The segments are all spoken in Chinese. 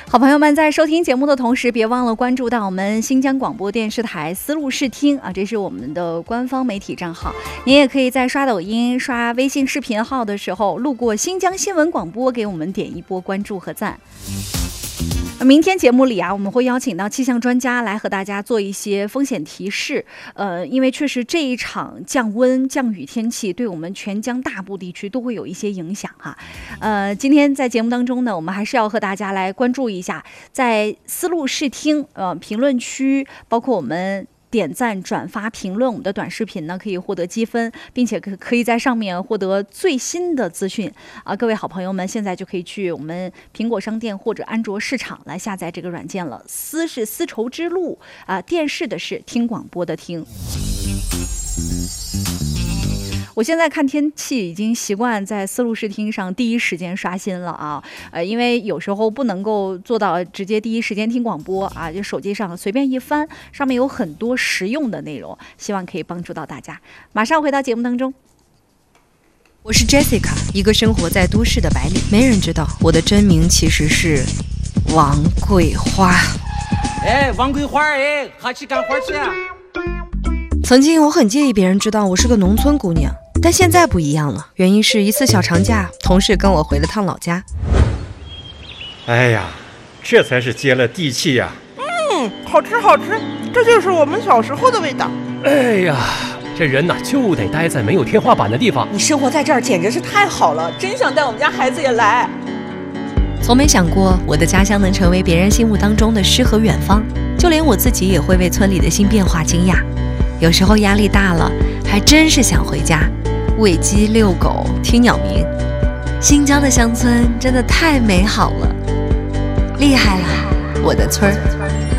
好朋友们，在收听节目的同时，别忘了关注到我们新疆广播电视台丝路视听啊，这是我们的官方媒体账号。您也可以在刷抖音、刷微信视频号的时候，路过新疆新闻广播，给我们点一波关注和赞。明天节目里啊，我们会邀请到气象专家来和大家做一些风险提示。因为确实这一场降温降雨天气对我们全疆大部地区都会有一些影响哈。今天在节目当中呢，我们还是要和大家来关注一下，在丝路视听评论区，包括我们点赞、转发、评论我们的短视频呢，可以获得积分，并且可以在上面获得最新的资讯啊！各位好朋友们，现在就可以去我们苹果商店或者安卓市场来下载这个软件了。丝是丝绸之路啊，电视的是听广播的听。我现在看天气已经习惯在丝路视听上第一时间刷新了啊，因为有时候不能够做到直接第一时间听广播啊，就手机上随便一翻，上面有很多实用的内容，希望可以帮助到大家。马上回到节目当中。 我是 Jessica， 一个生活在都市的白领，没人知道我的真名其实是王桂花。 哎，王桂花，哎，哈去干活去啊！ 曾经我很介意别人知道我是个农村姑娘，但现在不一样了，原因是一次小长假，同事跟我回了趟老家。 哎呀，这才是接了地气呀！ 好吃好吃，这就是我们小时候的味道。 哎呀，这人呐就得待在没有天花板的地方。 你生活在这儿简直是太好了，真想带我们家孩子也来。 从没想过我的家乡能成为别人心目当中的诗和远方，就连我自己也会为村里的新变化惊讶。有时候压力大了，还真是想回家，喂鸡、遛狗、听鸟鸣。新疆的乡村真的太美好了，厉害了，我的村儿。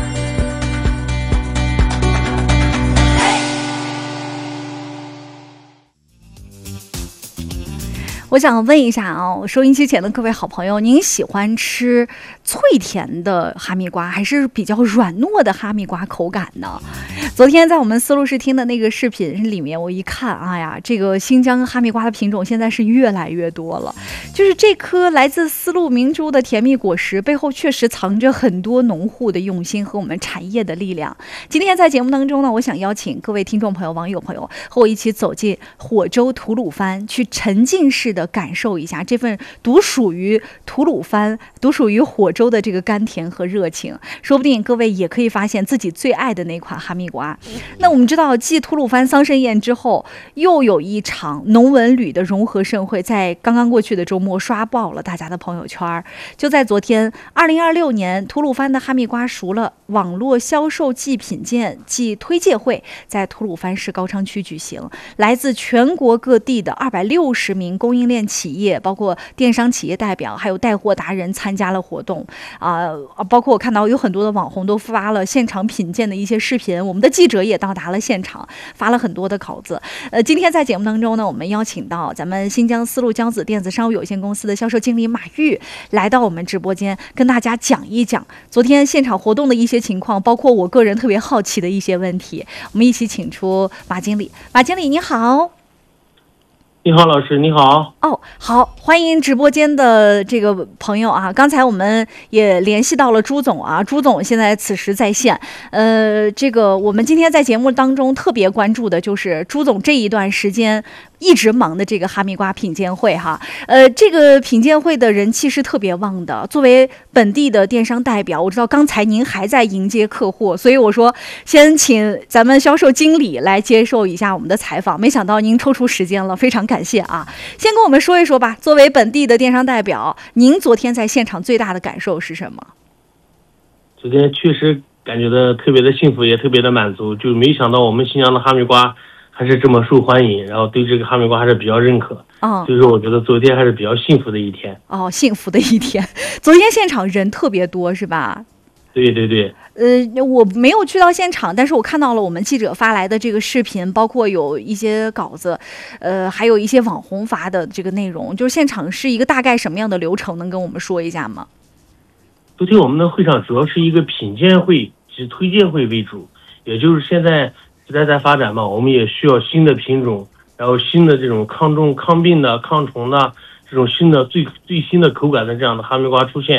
我想问一下啊，收音机前的各位好朋友，您喜欢吃脆甜的哈密瓜，还是比较软糯的哈密瓜口感呢？昨天在我们丝路视听的那个视频里面，我一看，哎呀，这个新疆哈密瓜的品种现在是越来越多了。就是这颗来自丝路明珠的甜蜜果实背后，确实藏着很多农户的用心和我们产业的力量。今天在节目当中呢，我想邀请各位听众朋友、网友朋友和我一起走进火州吐鲁番，去沉浸式的感受一下这份独属于吐鲁番、独属于火州的这个甘甜和热情。说不定各位也可以发现自己最爱的那款哈密瓜。那我们知道，继吐鲁番桑葚宴之后，又有一场农文旅的融合盛会，在刚刚过去的周末刷爆了大家的朋友圈。就在昨天，2026年吐鲁番的哈密瓜熟了网络销售季品鉴暨推介会在吐鲁番市高昌区举行，来自全国各地的260名供应链企业，包括电商企业代表，还有带货达人参加了活动包括我看到有很多的网红都发了现场品鉴的一些视频，我们的记者也到达了现场，发了很多的稿子。今天在节目当中呢，我们邀请到咱们新疆丝路骄子电子商务有限公司的销售经理马玉来到我们直播间，跟大家讲一讲昨天现场活动的一些情况，包括我个人特别好奇的一些问题。我们一起请出马经理。马经理你好。 你好，老师，你好。 好，欢迎直播间的这个朋友啊！刚才我们也联系到了朱总啊，朱总现在此时在线。这个我们今天在节目当中特别关注的就是朱总这一段时间一直忙的这个哈密瓜品鉴会哈。这个品鉴会的人气是特别旺的。作为本地的电商代表，我知道刚才您还在迎接客户，所以我说先请咱们销售经理来接受一下我们的采访。没想到您抽出时间了，非常感谢啊！先跟我们说一说吧，作为本地的电商代表，您昨天在现场最大的感受是什么？ 昨天确实感觉到特别的幸福，也特别的满足，就没想到我们新疆的哈密瓜还是这么受欢迎，然后对这个哈密瓜还是比较认可。所以说我觉得昨天还是比较幸福的一天。 幸福的一天。昨天现场人特别多是吧？ 对对对。 我没有去到现场，但是我看到了我们记者发来的这个视频，包括有一些稿子，还有一些网红发的这个内容。就是现场是一个大概什么样的流程，能跟我们说一下吗？ 昨天我们的会场主要是一个品鉴会及推荐会为主，也就是现在时代在发展嘛，我们也需要新的品种，然后新的这种抗重、抗病的、抗虫的这种新的最新的口感的这样的哈密瓜出现。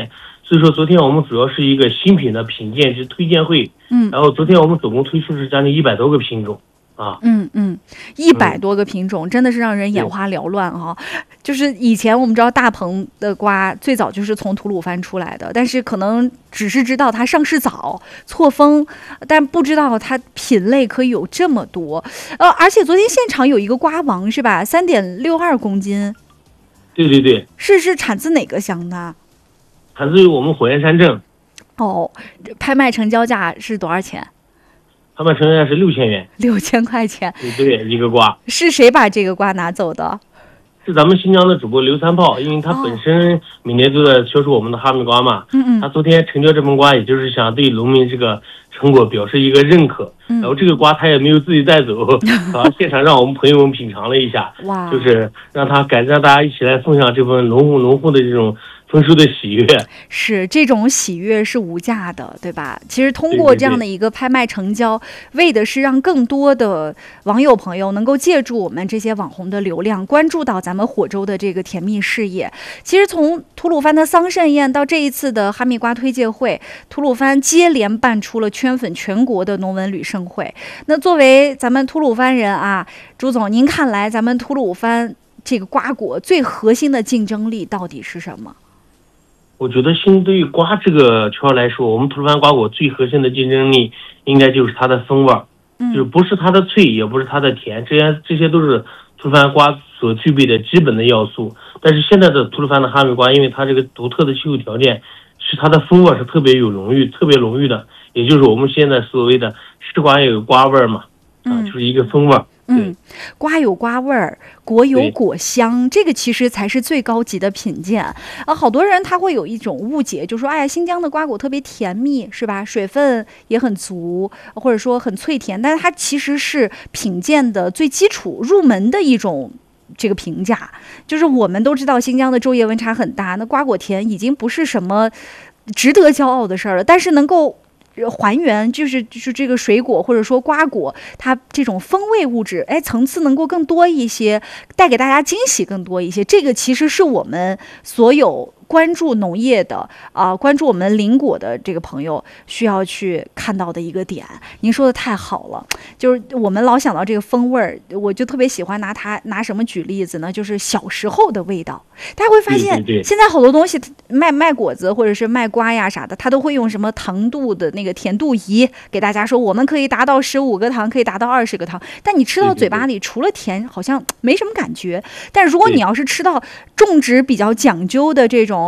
所以说昨天我们主要是一个新品的品鉴及推荐会，然后昨天我们总共推出是将近100多个品种啊 ，100多个品种，真的是让人眼花缭乱哈。就是以前我们知道大棚的瓜最早就是从吐鲁番出来的，但是可能只是知道它上市早、错峰，但不知道它品类可以有这么多。而且昨天现场有一个瓜王是吧？3.62公斤。 对， 是产自哪个乡的？ 产自于我们火焰山镇。 哦，拍卖成交价是多少钱？ 拍卖成交价是6000元。 6000块钱。 对，一个瓜。 是谁把这个瓜拿走的？ 是咱们新疆的主播刘三炮，因为他本身每年都在销售我们的哈密瓜嘛。他昨天成交这盆瓜，也就是想对农民这个成果表示一个认可。然后这个瓜他也没有自己带走，现场让我们朋友们品尝了一下，就是让大家一起来分享这份农户的这种丰收的喜悦。是，这种喜悦是无价的，对吧？其实通过这样的一个拍卖成交，为的是让更多的网友朋友能够借助我们这些网红的流量，关注到咱们火州的这个甜蜜事业。其实从吐鲁番的桑葚宴到这一次的哈密瓜推介会，吐鲁番接连办出了圈粉全国的农文旅盛会。那作为咱们吐鲁番人啊，朱总，您看来咱们吐鲁番这个瓜果最核心的竞争力到底是什么？我觉得相对于瓜这个圈来说，我们吐鲁番瓜果最核心的竞争力应该就是它的风味，就是不是它的脆，也不是它的甜，这些都是吐鲁番瓜所具备的基本的要素。但是现在的吐鲁番的哈密瓜，因为它这个独特的气候条件，使它的风味是特别浓郁的，也就是我们现在所谓的吃瓜也有瓜味嘛，就是一个风味。 瓜有瓜味儿，果有果香，这个其实才是最高级的品鉴。好多人他会有一种误解，就说哎呀，新疆的瓜果特别甜蜜，是吧？水分也很足，或者说很脆甜，但是它其实是品鉴的最基础入门的一种这个评价。就是我们都知道新疆的昼夜温差很大，那瓜果甜已经不是什么值得骄傲的事儿了，但是能够还原就是这个水果或者说瓜果它这种风味物质，层次能够更多一些，带给大家惊喜更多一些，这个其实是我们所有关注农业的关注我们林果的这个朋友需要去看到的一个点。您说的太好了，就是我们老想到这个风味儿，我就特别喜欢拿什么举例子呢？就是小时候的味道。大家会发现现在好多东西卖果子或者是卖瓜呀啥的，他都会用什么糖度的那个甜度仪给大家说我们可以达到15个糖，可以达到20个糖，但你吃到嘴巴里除了甜好像没什么感觉。但如果你要是吃到种植比较讲究的这种